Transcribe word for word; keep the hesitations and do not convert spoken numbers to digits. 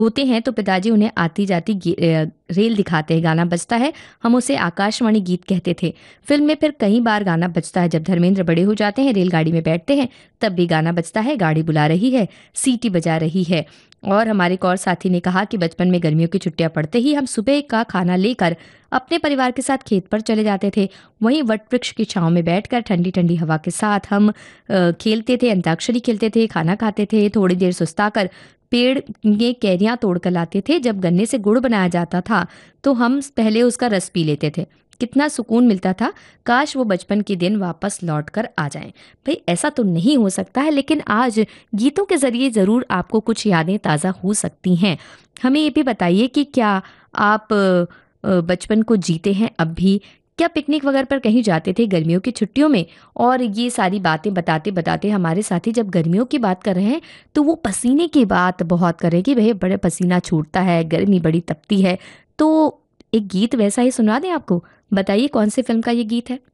होते हैं तो पिताजी उन्हें आती जाती गे- अ, रेल दिखाते हैं। गाना बजता है, हम उसे आकाशवाणी गीत कहते थे। फिल्म में फिर कई बार गाना बजता है। जब धर्मेंद्र बड़े हो जाते हैं, रेलगाड़ी में बैठते हैं, तब भी गाना बजता है। गाड़ी बुला रही है, सीटी बजा रही है। और हमारे एक और साथी ने कहा कि बचपन में गर्मियों की छुट्टियां पड़ते ही हम सुबह का खाना लेकर अपने परिवार के साथ खेत पर चले जाते थे। वहीं वट वृक्ष की छांव में बैठकर ठंडी ठंडी हवा के साथ हम अ, खेलते थे, अंताक्षरी खेलते थे, खाना खाते थे। थोड़ी देर सुस्ताकर पेड़ ये कैरियां तोड़कर लाते थे। जब गन्ने से गुड़ बनाया जाता था तो हम पहले उसका रस पी लेते थे। कितना सुकून मिलता था। काश वो बचपन के दिन वापस लौट कर आ जाएं। भाई ऐसा तो नहीं हो सकता है, लेकिन आज गीतों के जरिए ज़रूर आपको कुछ यादें ताज़ा हो सकती हैं। हमें ये भी बताइए कि क्या आप अ, अ, बचपन को जीते हैं अब भी? क्या पिकनिक वगैरह पर कहीं जाते थे गर्मियों की छुट्टियों में? और ये सारी बातें बताते बताते हमारे साथी जब गर्मियों की बात कर रहे हैं तो वो पसीने की बात बहुत करें कि भई बड़े पसीना छूटता है, गर्मी बड़ी तपती है। तो एक गीत वैसा ही सुना दें आपको? बताइए कौन-सी फ़िल्म का ये गीत है?